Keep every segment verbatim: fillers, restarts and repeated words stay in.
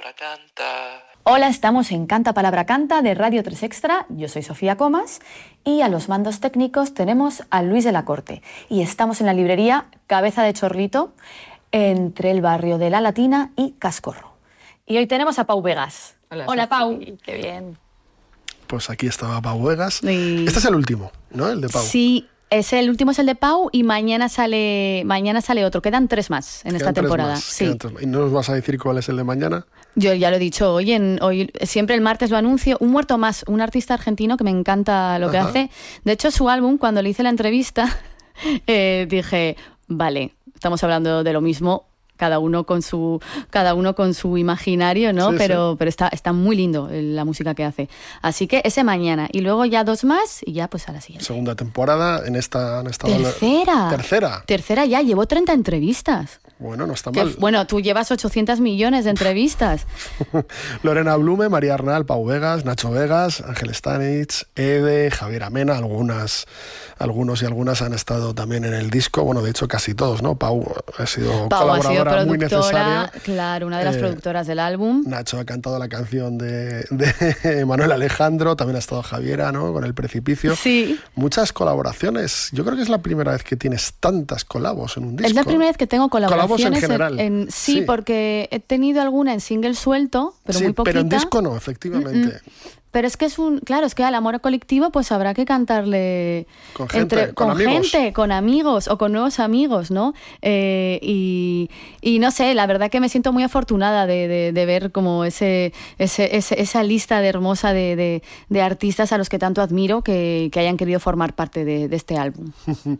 Palabra Canta. Hola, estamos en Canta Palabra Canta de Radio tres Extra. Yo soy Sofía Comas y a los mandos técnicos tenemos a Luis de la Corte. Y estamos en la librería Cabeza de Chorlito, entre el barrio de La Latina y Cascorro. Y hoy tenemos a Pau Vegas. Hola, Hola Pau. Qué bien. Pues aquí estaba Pau Vegas. Y... Este es el último, ¿no? El de Pau. Sí. Es el último es el de Pau y mañana sale mañana sale otro. Quedan tres más en Quedan esta tres temporada. más, Sí. tres más. ¿Y no nos vas a decir cuál es el de mañana? Yo ya lo he dicho hoy, en, hoy siempre el martes lo anuncio. Un muerto más, un artista argentino que me encanta lo que Ajá. hace. De hecho, su álbum, cuando le hice la entrevista, eh, dije, vale, estamos hablando de lo mismo. Cada uno con su cada uno con su imaginario, ¿no? Sí, pero sí. pero está, está muy lindo la música que hace. Así que ese mañana. Y luego ya dos más y ya pues a la siguiente. Segunda temporada en esta... En esta Tercera. Tercera. Tercera ya, llevo treinta entrevistas. Bueno, no está Que, mal. bueno, tú llevas ochocientos millones de entrevistas. Lorena Blume, María Arnal, Pau Vegas, Nacho Vegas, Ángel Stanich, Ede, Javier Amena, algunas, algunos y algunas han estado también en el disco. Bueno, de hecho casi todos, ¿no? Pau ha sido Pau ha sido colaboradora muy productora, necesaria. claro, una de las Eh, productoras del álbum. Nacho ha cantado la canción de, de Manuel Alejandro, también ha estado Javiera, ¿no? Con El Precipicio. Sí. Muchas colaboraciones. Yo creo que es la primera vez que tienes tantas colabos en un disco. Es la primera vez que tengo colaboraciones. Colabos en general. en- sí, Sí. porque he tenido alguna en single suelto, pero sí, muy poquita. pero en disco no, efectivamente. Pero es que es un, claro, es que al amor colectivo pues habrá que cantarle Con gente, con con amigos. gente, con amigos o con nuevos amigos, ¿no? Eh, y, y no sé, la verdad que me siento muy afortunada de, de, de ver como ese, ese, ese esa lista de hermosa de, de, de artistas a los que tanto admiro que, que hayan querido formar parte de, de este álbum.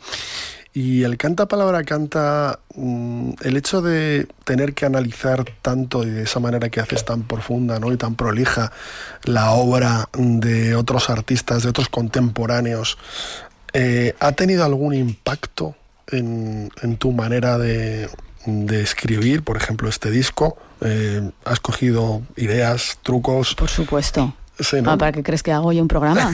Y el Canta Palabra Canta, mmm, el hecho de tener que analizar tanto y de esa manera que haces tan profunda, ¿no? Y tan prolija la obra de otros artistas, de otros contemporáneos, eh, ¿ha tenido algún impacto en, en tu manera de, de escribir? Por ejemplo, este disco, eh, ¿has cogido ideas, trucos? Por supuesto. Sí, ¿no? Ah, ¿para qué crees que hago yo un programa?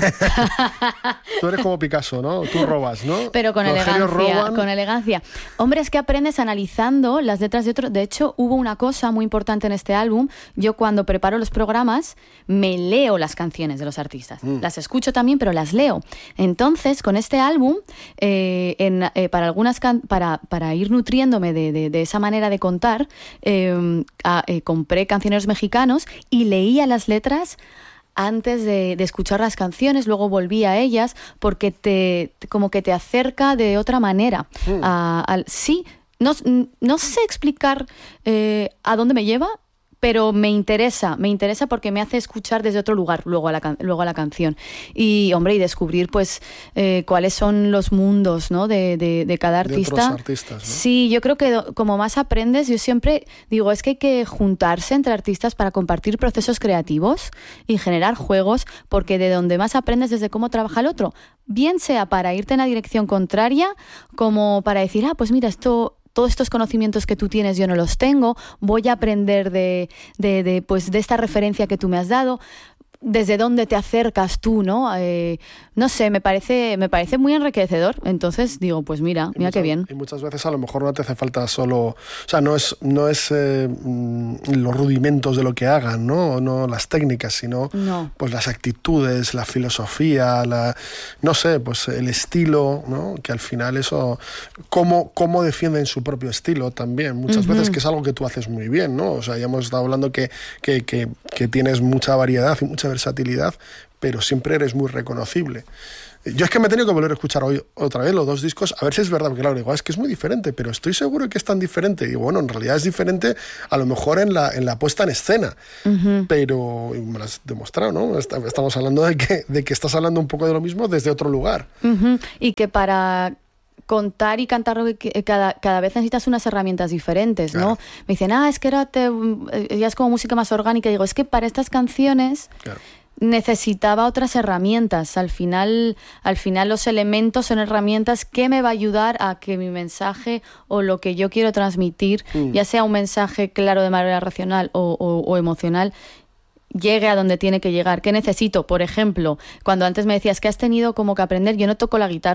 Tú eres como Picasso, ¿no? Tú robas, ¿no? Pero con Los genios elegancia, roban. con elegancia. Hombre, es que aprendes analizando las letras de otros. De hecho, hubo una cosa muy importante en este álbum. Yo cuando preparo los programas, me leo las canciones de los artistas. Mm. Las escucho también, pero las leo. Entonces, con este álbum, eh, en, eh, para, algunas can- para, para ir nutriéndome de, de, de esa manera de contar, eh, a- eh, compré cancioneros mexicanos y leía las letras antes de, de escuchar las canciones, luego volví a ellas, porque te como que te acerca de otra manera. Mm. A- al, sí, no, no sé explicar eh, a dónde me lleva, pero me interesa, me interesa porque me hace escuchar desde otro lugar luego a la, can- luego a la canción. Y, hombre, y descubrir pues eh, cuáles son los mundos, ¿no? de, de, de cada De artista. otros artistas, ¿no? Sí, yo creo que do- como más aprendes, yo siempre digo, es que hay que juntarse entre artistas para compartir procesos creativos y generar juegos, porque de donde más aprendes es de cómo trabaja el otro. Bien sea para irte en la dirección contraria, como para decir, ah, pues mira, esto... todos estos conocimientos que tú tienes yo no los tengo, voy a aprender de, de, de, pues, de esta referencia que tú me has dado, desde dónde te acercas tú, ¿no? Eh, no sé, me parece, me parece muy enriquecedor. Entonces digo, pues mira, Y mira muchas, qué bien. Y muchas veces a lo mejor no te hace falta solo... O sea, no es, no es eh, mm, los rudimentos de lo que hagan, ¿no? No las técnicas, sino No. pues las actitudes, la filosofía, la, no sé, pues el estilo, ¿no? Que al final eso... Cómo, cómo defienden su propio estilo también. Muchas Ujú. veces que es algo que tú haces muy bien, ¿no? O sea, ya hemos estado hablando que, que, que, que tienes mucha variedad y mucha versatilidad, pero siempre eres muy reconocible. Yo es que me he tenido que volver a escuchar hoy otra vez los dos discos, a ver si es verdad, porque claro, igual es que es muy diferente, pero estoy seguro que es tan diferente. Y bueno, en realidad es diferente a lo mejor en la, en la puesta en escena, Ujú. pero y me lo has demostrado, ¿no? Está- Estamos hablando de que, de que estás hablando un poco de lo mismo desde otro lugar. Ujú. Y que para contar y cantar que- cada, cada vez necesitas unas herramientas diferentes, ¿no? Claro. Me dicen, ah, es que era te, eh, ya es como música más orgánica. Y digo, es que para estas canciones Claro. necesitaba otras herramientas. Al final, al final los elementos son herramientas que me va a ayudar a que mi mensaje o lo que yo quiero transmitir, Mm. ya sea un mensaje claro de manera racional o, o- o emocional, llegue a donde tiene que llegar. ¿Qué necesito? Por ejemplo, cuando antes me decías que has tenido como que aprender, yo no toco la guitarra.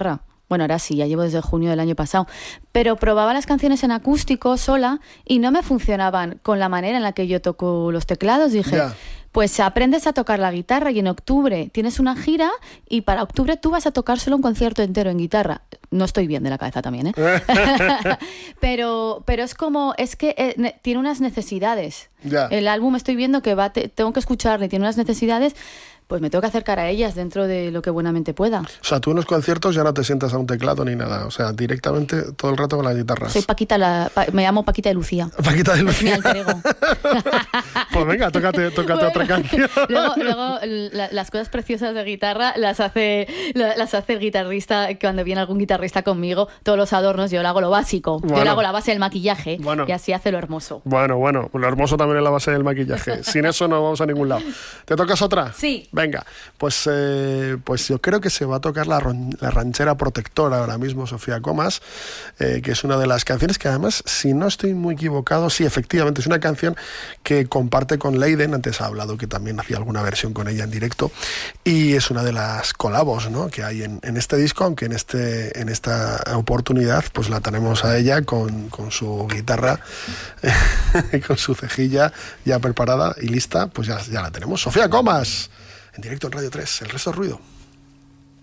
Bueno, ahora sí, ya llevo desde junio del año pasado. Pero probaba las canciones en acústico sola y no me funcionaban con la manera en la que yo toco los teclados. Dije, yeah. pues aprendes a tocar la guitarra y en octubre tienes una gira y para octubre tú vas a tocar solo un concierto entero en guitarra. No estoy bien de la cabeza también, ¿eh? pero, pero es como, es que eh, tiene unas necesidades. Yeah. El álbum estoy viendo que va, te, tengo que escucharle, tiene unas necesidades. Pues me tengo que acercar a ellas dentro de lo que buenamente pueda. O sea, tú en los conciertos ya no te sientas a un teclado ni nada. O sea, directamente todo el rato con las guitarras. Soy Paquita, la, pa, me llamo Paquita de Lucía. Paquita de Lucía. Es mi alter ego. Pues venga, tócate, tócate bueno, otra canción. Luego, luego la, las cosas preciosas de guitarra las hace, las hace el guitarrista. Cuando viene algún guitarrista conmigo, todos los adornos, yo le hago lo básico. Bueno, yo le hago la base del maquillaje bueno, y así hace lo hermoso. Bueno, bueno, lo hermoso también es la base del maquillaje. Sin eso no vamos a ningún lado. ¿Te tocas otra? Sí. Venga, pues Eh, pues yo creo que se va a tocar la, la ranchera protectora ahora mismo, Sofía Comas, eh, que es una de las canciones que además, si no estoy muy equivocado, sí, efectivamente, es una canción que comparte con Leiden. Antes ha hablado que también hacía alguna versión con ella en directo, y es una de las colabos, ¿no?, que hay en, en este disco, aunque en, este, en esta oportunidad pues la tenemos a ella con, con su guitarra, con su cejilla ya preparada y lista, pues ya, ya la tenemos. Sofía Comas, en directo en Radio tres, El Resto es Ruido.